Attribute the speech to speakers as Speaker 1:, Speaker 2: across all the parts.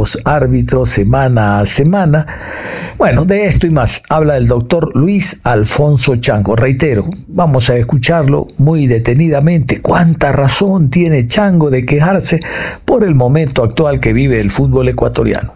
Speaker 1: los árbitros semana a semana. Bueno, de esto y más habla el doctor Luis Alfonso Chango. Reitero, vamos a escucharlo muy detenidamente. ¿Cuánta razón tiene Chango de quejarse por el momento actual que vive el fútbol ecuatoriano?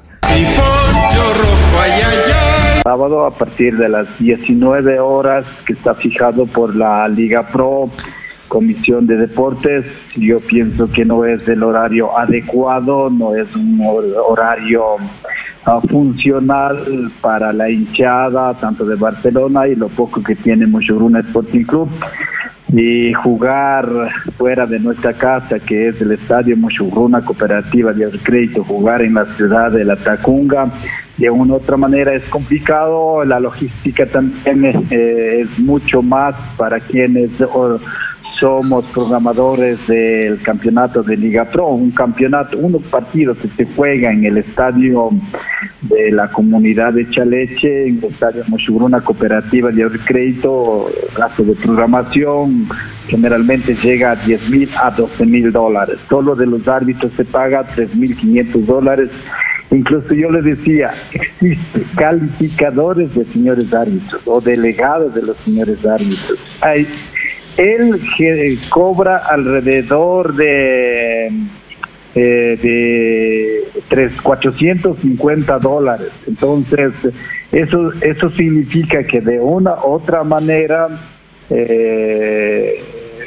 Speaker 2: Sábado a partir de las 19 horas que está fijado por la Liga Pro, Comisión de Deportes. Yo pienso que no es el horario adecuado, no es un horario funcional para la hinchada tanto de Barcelona y lo poco que tiene Mushuruna Sporting Club, y jugar fuera de nuestra casa, que es el estadio Mushuruna Cooperativa de Crédito, jugar en la ciudad de La Tacunga de una u otra manera es complicado. La logística también es mucho más para quienes somos programadores del campeonato de Liga Pro, un partido que se juega en el estadio de la comunidad de Chaleche, en el estadio Mushuruna Cooperativa de Crédito. Gasto de programación generalmente llega a $10,000 a $12,000. Solo de los árbitros se paga $3,500. Incluso yo les decía, existen calificadores de señores árbitros o delegados de los señores árbitros. Él cobra alrededor de $450. Entonces, eso significa que de una u otra manera es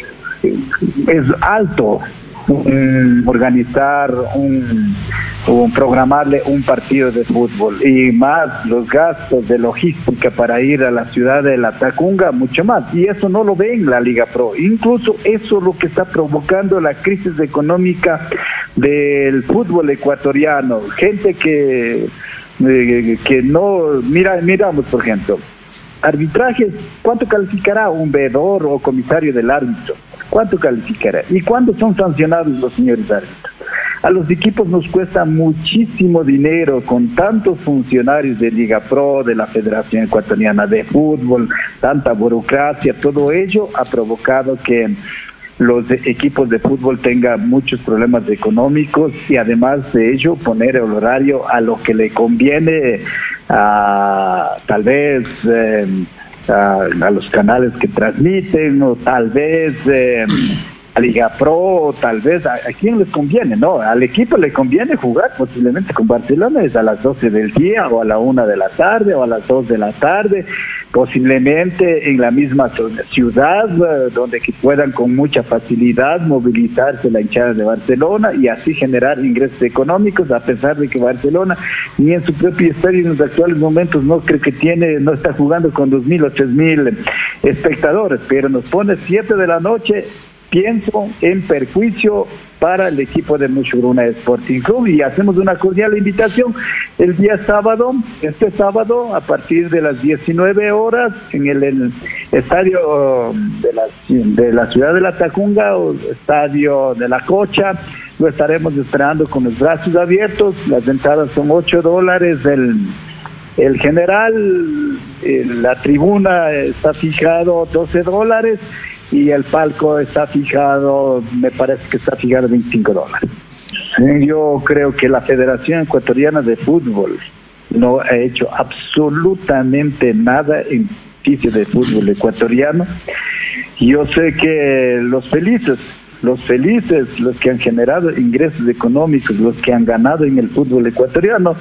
Speaker 2: alto organizar programarle un partido de fútbol, y más los gastos de logística para ir a la ciudad de La Tacunga, mucho más, y eso no lo ve en la Liga Pro. Incluso eso es lo que está provocando la crisis económica del fútbol ecuatoriano. Gente que no miramos, por ejemplo, arbitrajes. ¿Cuánto calificará un veedor o comisario del árbitro? ¿Cuánto calificará? ¿Y cuándo son sancionados los señores árbitros? A los equipos nos cuesta muchísimo dinero, con tantos funcionarios de Liga Pro, de la Federación Ecuatoriana de Fútbol, tanta burocracia. Todo ello ha provocado que los equipos de fútbol tengan muchos problemas económicos, y además de ello poner el horario a lo que le conviene tal vez a los canales que transmiten, o tal vez a Liga Pro, o tal vez a quién les conviene, ¿no? Al equipo le conviene jugar posiblemente con Barcelona es a las 12 del día, o a la 1 de la tarde, o a las 2 de la tarde, posiblemente en la misma ciudad, donde que puedan con mucha facilidad movilizarse la hinchada de Barcelona y así generar ingresos económicos, a pesar de que Barcelona ni en su propio estadio en los actuales momentos no está jugando con 2,000 o 3,000 espectadores, pero nos pone 7 de la noche. Pienso en perjuicio para el equipo de Mushuruna Sporting Club, y hacemos una cordial invitación el día sábado, este sábado, a partir de las 19 horas, en el estadio de la ciudad de La Tacunga, o estadio de La Cocha. Lo estaremos esperando con los brazos abiertos. Las entradas son $8. El general, la tribuna está fijado $12, y el palco está fijado, me parece que está fijado $25. Yo creo que la Federación Ecuatoriana de Fútbol no ha hecho absolutamente nada en beneficio del fútbol ecuatoriano. Yo sé que los felices, los que han generado ingresos económicos, los que han ganado en el fútbol ecuatoriano,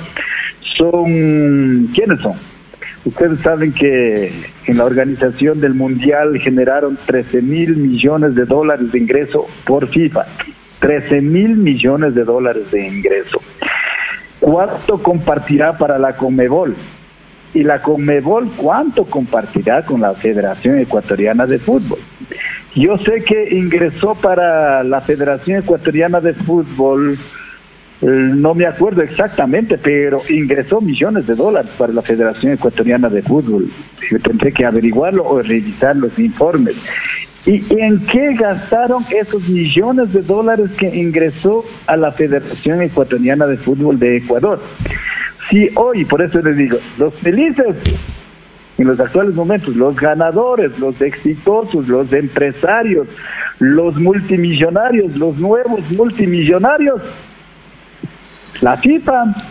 Speaker 2: ¿quiénes son? Ustedes saben que en la organización del Mundial generaron $13,000 millones de ingreso por FIFA. $13,000 millones de ingreso. ¿Cuánto compartirá para la Conmebol? Y la Conmebol, ¿cuánto compartirá con la Federación Ecuatoriana de Fútbol? Yo sé que ingresó para la Federación Ecuatoriana de Fútbol, no me acuerdo exactamente, pero ingresó $millones para la Federación Ecuatoriana de Fútbol. Yo tendré que averiguarlo o revisar los informes. ¿Y en qué gastaron esos $millones que ingresó a la Federación Ecuatoriana de Fútbol de Ecuador? Si hoy, por eso les digo, los felices en los actuales momentos, los ganadores, los exitosos, los empresarios, los multimillonarios, los nuevos multimillonarios, la FIFA.